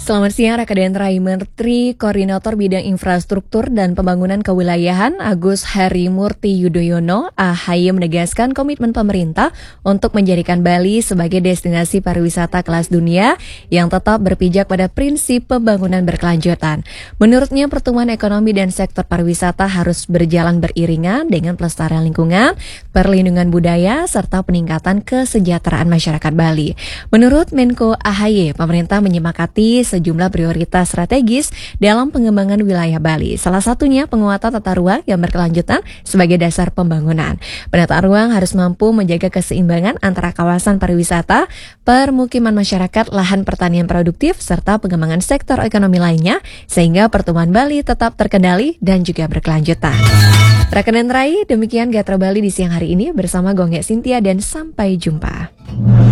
Selamat siang, Rakaden Rai. Menteri Koordinator Bidang Infrastruktur dan Pembangunan Kewilayahan Agus Harimurti Yudhoyono (AHY) menegaskan komitmen pemerintah untuk menjadikan Bali sebagai destinasi pariwisata kelas dunia yang tetap berpijak pada prinsip pembangunan berkelanjutan. Menurutnya, pertumbuhan ekonomi dan sektor pariwisata harus berjalan beriringan dengan pelestarian lingkungan, perlindungan budaya, serta peningkatan kesejahteraan masyarakat Bali. Menurut Menko AHY, pemerintah menyepakati sejumlah prioritas strategis dalam pengembangan wilayah Bali. Salah satunya penguatan tata ruang yang berkelanjutan sebagai dasar pembangunan. Penataan ruang harus mampu menjaga keseimbangan antara kawasan pariwisata, permukiman masyarakat, lahan pertanian produktif, serta pengembangan sektor ekonomi lainnya, sehingga pertumbuhan Bali tetap terkendali dan juga berkelanjutan. Rakaden Rai, demikian Gatra Bali di siang hari ini bersama Gongge Cynthia dan sampai jumpa.